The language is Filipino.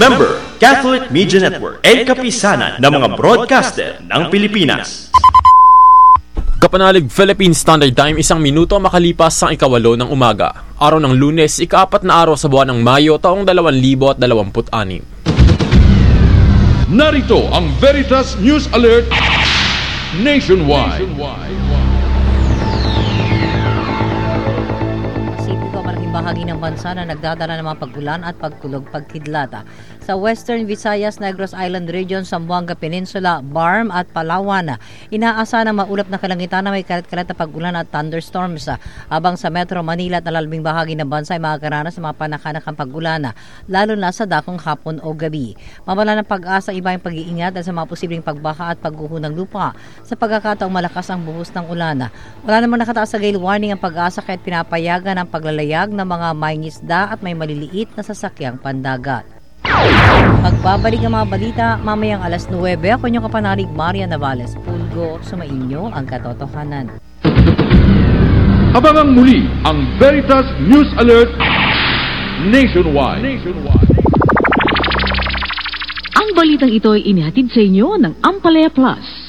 Member, Catholic Media Network, and kapisanan ng mga broadcaster ng Pilipinas. Kapanalig Philippine Standard Time, 1 minuto makalipas ang 8 ng umaga. Araw ng Lunes, ika-4 na araw sa buwan ng Mayo, taong 2026. Narito ang Veritas News Alert Nationwide. Bahagi ng bansa na nagdadala ng mga pag-ulan at pagkulog pagkidlat. Sa Western Visayas, Negros Island Region, Zamboanga Peninsula, Barm at Palawan, inaasa ng maulap na kalangitan na may kalat-kalat na pag-ulan at thunderstorms. Habang sa Metro Manila at nalalabing bahagi ng bansa ay makakaranas ng mga panakanakang pag-ulan, lalo na sa dakong hapon o gabi. Mawala ng pag-asa iba yung pag-iingat sa mga posibleng pagbaha at pagguho ng lupa sa pagkakataong malakas ang buhos ng ulan. Wala namang nakataas sa gale warning ang pag-asa kaya't pinapayagan ang paglalayag ng mga mangingisda at may maliliit na sasakyang pandagat. Magbabalik ang mga balita mamayang alas 9. Ako niyong kapanalig Maria Navales Pulgo, sumainyo ang katotohanan. Abangang muli ang Veritas News Alert Nationwide. Ang balitang ito ay inihatid sa inyo ng Ampalaya Plus.